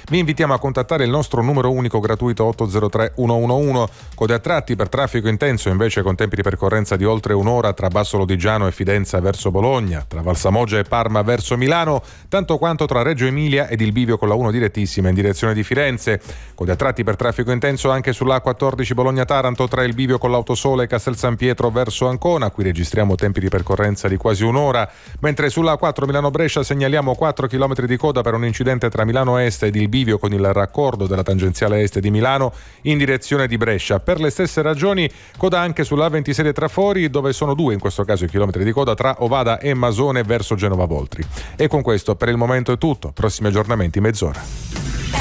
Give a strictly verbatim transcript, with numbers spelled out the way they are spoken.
Vi invitiamo a contattare il nostro numero unico gratuito otto zero tre uno uno uno, code a tratti per traffico intenso invece con tempi di percorrenza di oltre un'ora tra Basso Lodigiano e Fidenza verso Bologna, tra Valsamoggia e Parma verso Milano, tanto quanto tra Reggio Emilia ed il bivio con la uno direttissima in direzione di Firenze. Code a tratti per traffico intenso anche sull'A quattordici Bologna-Taranto tra il bivio con l'Autosole e Castel San Pietro verso Ancona, qui registriamo tempi di percorrenza di quasi un'ora, mentre sulla A quattro Milano-Brescia segnaliamo quattro chilometri di coda per un incidente tra Milano Est ed il bivio con il raccordo della tangenziale est di Milano in direzione di Brescia. Per le stesse ragioni coda anche sulla A ventisei Trafori, dove sono due in questo caso i chilometri di coda tra Ovada e Masone verso Genova Voltri. E con questo per il momento è tutto, prossimi aggiornamenti mezz'ora.